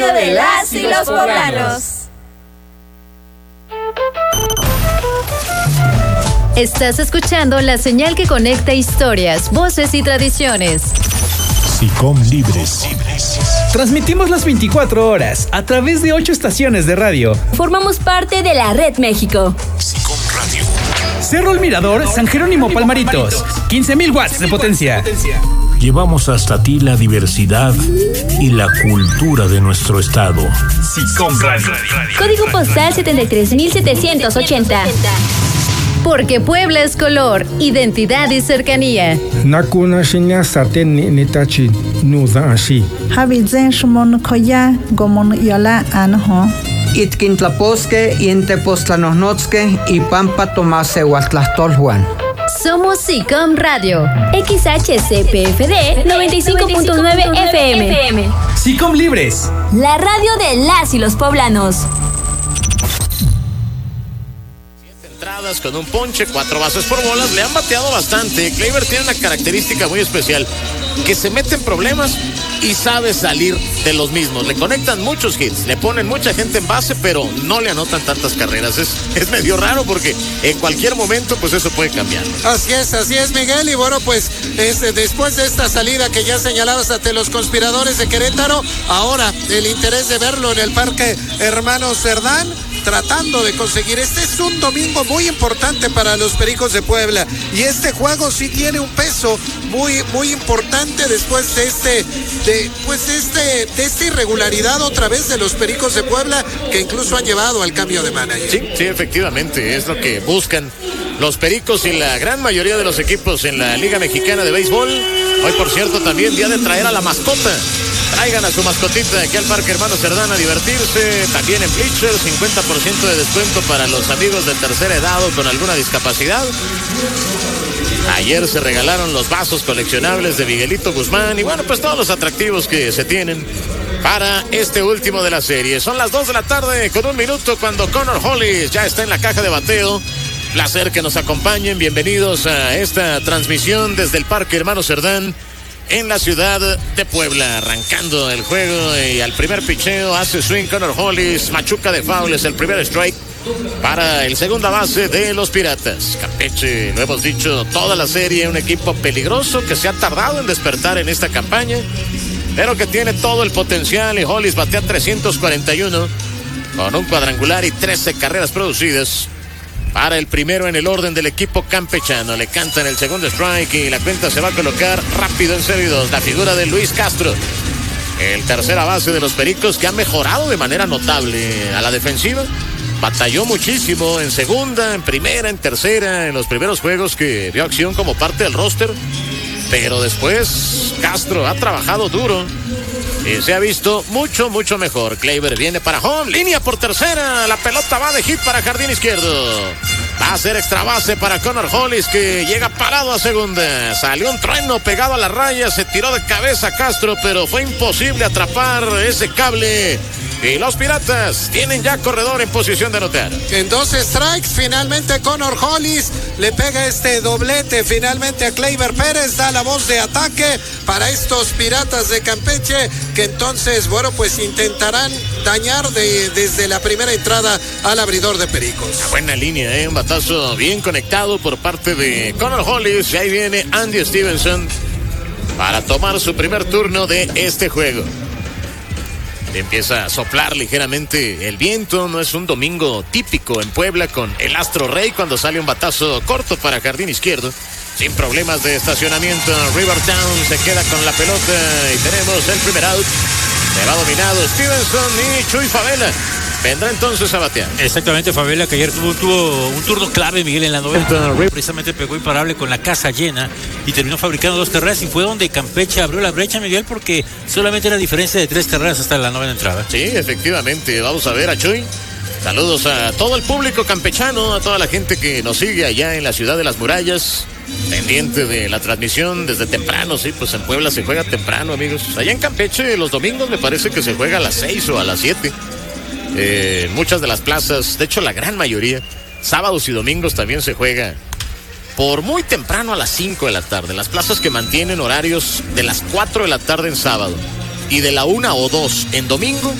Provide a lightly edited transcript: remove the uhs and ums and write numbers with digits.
radio de las y los poblanos. Estás escuchando la señal que conecta historias, voces y tradiciones. SICOM Libres. Transmitimos las 24 horas a través de 8 estaciones de radio. Formamos parte de la Red México. SICOM Radio. Cerro El Mirador, San Jerónimo Palmaritos. 15,000 watts de potencia. Llevamos hasta ti la diversidad y la cultura de nuestro estado. SICOM Radio. Código postal 73,780. Porque Puebla es color, identidad y cercanía. Nakuna shinya saten nitachi nuda ashi. Habizen shumon koya gomon yola anho. Itkintlaposque, Intepostlanosnotzque y Pampa Tomase Huatlastolhuan. Somos SICOM Radio. XHCPFD 95.9 FM. SICOM Libres. La radio de las y los poblanos. Con un ponche, 4 bases por bolas, le han bateado bastante. Gleyber tiene una característica muy especial, que se mete en problemas y sabe salir de los mismos. Le conectan muchos hits, le ponen mucha gente en base, pero no le anotan tantas carreras. Es medio raro porque en cualquier momento pues eso puede cambiar. Así es, Miguel. Y bueno, pues después de esta salida que ya señalabas ante los conspiradores de Querétaro, ahora el interés de verlo en el Parque Hermanos Cerdán, tratando de conseguir. Este es un domingo muy importante para los Pericos de Puebla, y este juego sí tiene un peso muy, muy importante después de esta irregularidad otra vez de los Pericos de Puebla, que incluso han llevado al cambio de manager. Sí, efectivamente, es lo que buscan los Pericos y la gran mayoría de los equipos en la Liga Mexicana de Béisbol. Hoy, por cierto, también día de traer a la mascota. Traigan a su mascotita aquí al Parque Hermanos Cerdán a divertirse. También en Bleachers, 50% de descuento para los amigos de tercera edad o con alguna discapacidad. Ayer se regalaron los vasos coleccionables de Miguelito Guzmán. Y bueno, pues todos los atractivos que se tienen para este último de la serie. Son las 2 de la tarde con 1 minuto cuando Connor Hollis ya está en la caja de bateo. Placer que nos acompañen. Bienvenidos a esta transmisión desde el Parque Hermanos Cerdán en la ciudad de Puebla, arrancando el juego, y al primer picheo hace swing Connor Hollis, machuca de foul, es el primer strike para el segunda base de los Piratas. Campeche, lo hemos dicho toda la serie, un equipo peligroso que se ha tardado en despertar en esta campaña, pero que tiene todo el potencial, y Hollis batea 341 con un cuadrangular y 13 carreras producidas. Para el primero en el orden del equipo campechano. Le cantan el segundo strike y la cuenta se va a colocar rápido en 0-2. La figura de Luis Castro, el tercera base de los Pericos, que ha mejorado de manera notable a la defensiva. Batalló muchísimo en segunda, en primera, en tercera, en los primeros juegos que vio acción como parte del roster. Pero después Castro ha trabajado duro y se ha visto mucho, mucho mejor. Gleyber viene para home, línea por tercera, la pelota va de hit para jardín izquierdo. Va a ser extra base para Connor Hollis, que llega parado a segunda. Salió un trueno pegado a la raya, se tiró de cabeza Castro, pero fue imposible atrapar ese cable. Y los Piratas tienen ya corredor en posición de anotar. En 2 strikes, finalmente Connor Hollis le pega este doblete finalmente a Gleyber Pérez, da la voz de ataque para estos Piratas de Campeche, que entonces, bueno, pues intentarán dañar desde la primera entrada al abridor de Pericos. Una buena línea, un batazo bien conectado por parte de Connor Hollis, y ahí viene Andy Stevenson para tomar su primer turno de este juego. Empieza a soplar ligeramente el viento. No es un domingo típico en Puebla con el Astro Rey cuando sale un batazo corto para jardín izquierdo. Sin problemas de estacionamiento, Rivertown se queda con la pelota y tenemos el primer out. Se va dominado Stevenson y Chuy Favela vendrá entonces a batear. Exactamente, Favela, que ayer tuvo un turno clave, Miguel, en la novena. Precisamente pegó imparable con la casa llena y terminó fabricando 2 carreras, y fue donde Campeche abrió la brecha, Miguel, porque solamente era diferencia de 3 carreras hasta la novena entrada. Sí, efectivamente. Vamos a ver a Chuy. Saludos a todo el público campechano, a toda la gente que nos sigue allá en la ciudad de las murallas, pendiente de la transmisión desde temprano. Sí, pues en Puebla se juega temprano, amigos. Allá en Campeche los domingos me parece que se juega a las 6 o a las 7. Muchas de las plazas, de hecho la gran mayoría, sábados y domingos también se juega por muy temprano a las 5 de la tarde. Las plazas que mantienen horarios de las 4 de la tarde en sábado y de la 1 o 2 en domingo,